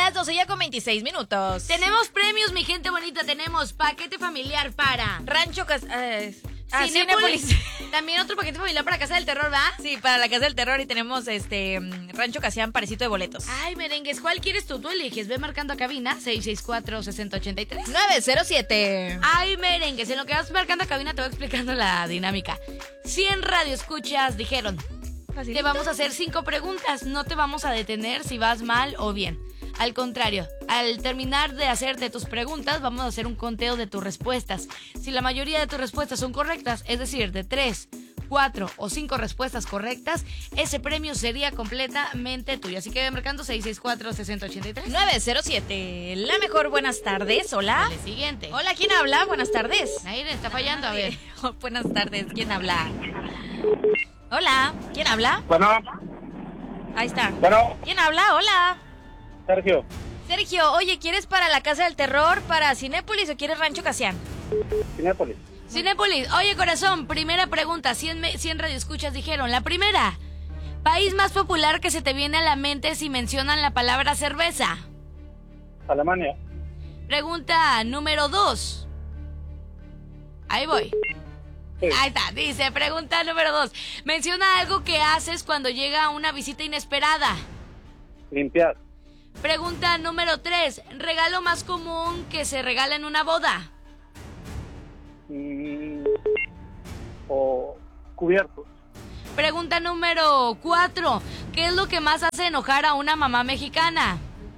las 12 ya con 26 minutos. Tenemos premios, mi gente bonita. Tenemos paquete familiar para Rancho Cinépolis. También otro paquete familiar para Casa del Terror, ¿verdad? Sí, para la Casa del Terror. Y tenemos Rancho Casián, parecito de boletos. Ay, merengues, ¿cuál quieres tú? Tú eliges. Ve marcando a cabina 664-6083 907. Ay, merengues, en lo que vas marcando a cabina te voy explicando la dinámica. 100 radioescuchas dijeron: te vamos a hacer 5 preguntas. No te vamos a detener si vas mal o bien. Al contrario, al terminar de hacerte tus preguntas, vamos a hacer un conteo de tus respuestas. Si la mayoría de tus respuestas son correctas, es decir, de 3, 4 o 5 respuestas correctas, ese premio sería completamente tuyo. Así que ve marcando 664-6083 907. La mejor, buenas tardes. Hola. Dale, siguiente. Hola, ¿quién habla? Buenas tardes. Nair está fallando, a ver. Buenas tardes, ¿quién habla? Hola, ¿quién habla? Bueno, Ahí está. bueno, ¿Quién habla? Hola. Sergio, Sergio, oye, ¿quieres para la Casa del Terror, para Cinépolis o quieres Rancho Casián? Cinépolis. Cinépolis, oye corazón, primera pregunta, 100 radioescuchas dijeron. La primera, país más popular que se te viene a la mente si mencionan la palabra cerveza. Alemania. Pregunta número 2. Ahí voy. Sí. Ahí está, dice, pregunta número 2. Menciona algo que haces cuando llega una visita inesperada. Limpiar. Pregunta número 3. Regalo más común que se regala en una boda. O cubiertos. Pregunta número 4. ¿Qué es lo que más hace enojar a una mamá mexicana?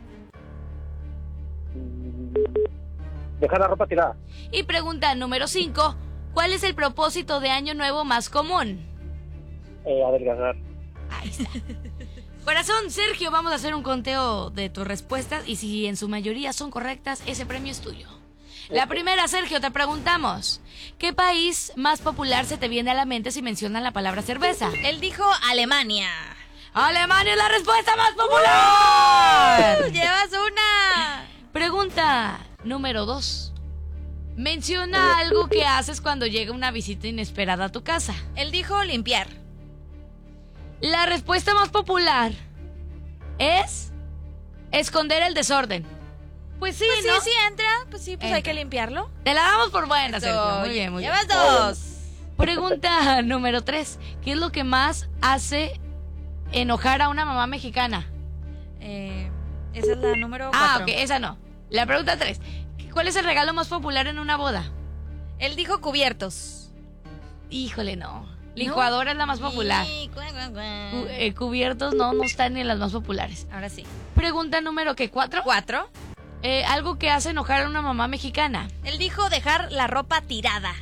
Dejar la ropa tirada. Y pregunta número 5. ¿Cuál es el propósito de Año Nuevo más común? Adelgazar. Ahí está. Corazón, Sergio, vamos a hacer un conteo de tus respuestas y si en su mayoría son correctas, ese premio es tuyo. La primera, Sergio, te preguntamos: ¿qué país más popular se te viene a la mente si mencionan la palabra cerveza? Él dijo Alemania. ¡Alemania es la respuesta más popular! ¡Llevas una! Pregunta número 2. Menciona algo que haces cuando llega una visita inesperada a tu casa. Él dijo limpiar. La respuesta más popular es esconder el desorden. Pues sí, Pues ¿no? sí, Sí entra. Pues sí, pues Entra. hay que limpiarlo. Te la damos por buena, Sergio. Muy bien, muy bien. Llevas 2. Pregunta número 3. ¿Qué es lo que más hace enojar a una mamá mexicana? Esa es la número 4. Ah, ok, esa no. La pregunta 3. ¿Cuál es el regalo más popular en una boda? Él dijo cubiertos. Híjole, no. Licuadora es la más popular. Y Cubiertos no están en las más populares. ahora sí. Pregunta número ¿qué? 4. 4. Algo que hace enojar a una mamá mexicana. Él dijo dejar la ropa tirada.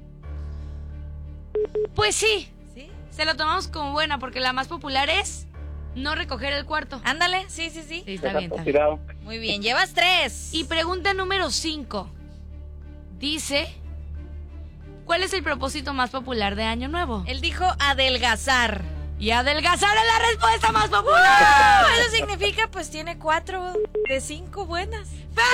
Pues sí, ¿Sí? se lo tomamos como buena porque la más popular es no recoger el cuarto. Ándale, sí, sí, sí. Sí, está Dejar bien, todo está bien. tirado. Muy bien, llevas 3. Y pregunta número 5. Dice: ¿cuál es el propósito más popular de Año Nuevo? Él dijo adelgazar. Y adelgazar es la respuesta más popular. Eso significa, pues tiene 4 de 5 buenas.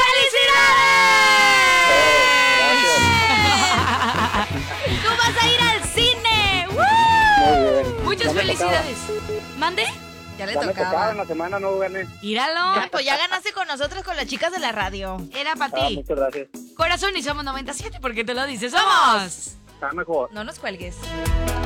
¡Felicidades! ¡Tú vas a ir al cine! ¡Woo! Muy bien. Muchas Ya me felicidades. ¿Mande? Ya le tocaba. Ya me tocaba, tocaba. en la semana no gané. Míralo. Pues ya ganaste con nosotros, con las chicas de la radio. Era para ti. Muchas gracias. Corazón, y somos 97 porque te lo dices. ¡Somos! Está mejor. No nos cuelgues.